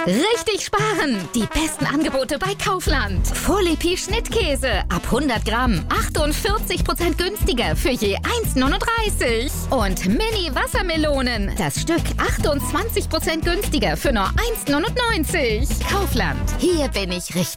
Richtig sparen! Die besten Angebote bei Kaufland. Folie Schnittkäse ab 100 Gramm. 48% günstiger für je 1,39. Und Mini-Wassermelonen. Das Stück 28% günstiger für nur 1,99. Kaufland. Hier bin ich richtig.